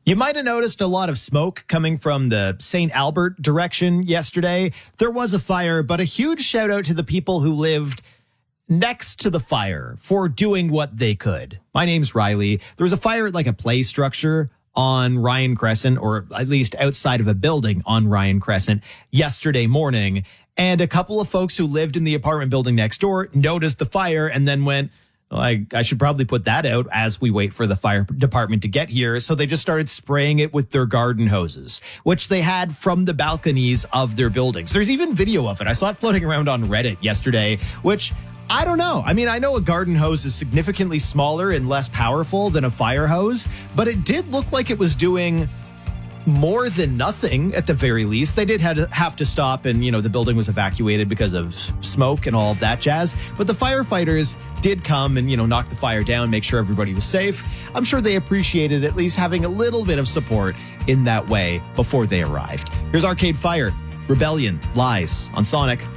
You might have noticed a lot of smoke coming from the St. Albert direction yesterday. There was a fire, but a huge shout out to the people who lived next to the fire for doing what they could. My name's Riley. There was a fire at like a play structure on Ryan Crescent, or at least outside of a building on Ryan Crescent yesterday morning. And a couple of folks who lived in the apartment building next door noticed the fire and then went, I should probably put that out as we wait for the fire department to get here. So they just started spraying it with their garden hoses, which they had from the balconies of their buildings. There's even video of it. I saw it floating around on Reddit yesterday, which I don't know. I mean, I know a garden hose is significantly smaller and less powerful than a fire hose, but it did look like it was doing more than nothing at the very least. They did have to stop and, the building was evacuated because of smoke and all of that jazz. But the firefighters did come and, knock the fire down, make sure everybody was safe. I'm sure they appreciated at least having a little bit of support in that way before they arrived. Here's Arcade Fire, Rebellion, Lies on Sonic.